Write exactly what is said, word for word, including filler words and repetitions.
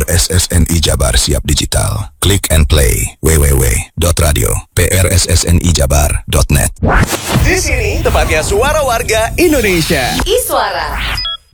S S N I Jabar siap digital. Click and play w w w dot radio prssni jabar dot net. Di sini tempatnya suara warga Indonesia. Iswara.